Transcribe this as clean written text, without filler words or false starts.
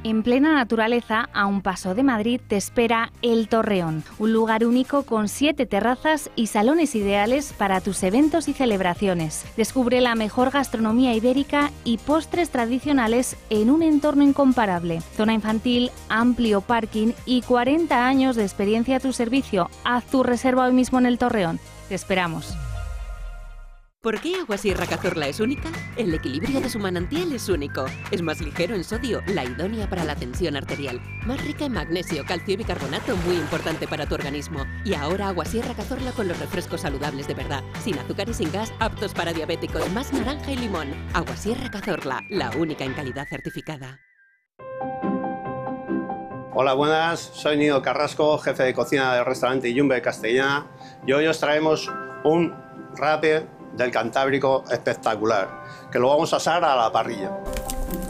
En plena naturaleza, a un paso de Madrid, te espera El Torreón, un lugar único con 7 terrazas y salones ideales para tus eventos y celebraciones. Descubre la mejor gastronomía ibérica y postres tradicionales en un entorno incomparable. Zona infantil, amplio parking y 40 años de experiencia a tu servicio. Haz tu reserva hoy mismo en El Torreón. Te esperamos. ¿Por qué Agua Sierra Cazorla es única? El equilibrio de su manantial es único. Es más ligero en sodio, la idónea para la tensión arterial. Más rica en magnesio, calcio y bicarbonato, muy importante para tu organismo. Y ahora Agua Sierra Cazorla con los refrescos saludables de verdad. Sin azúcar y sin gas, aptos para diabéticos, más naranja y limón. Agua Sierra Cazorla, la única en calidad certificada. Hola, buenas. Soy Nido Carrasco, jefe de cocina del restaurante Yumbe Castellana. Y hoy os traemos un rape del Cantábrico espectacular, que lo vamos a asar a la parrilla.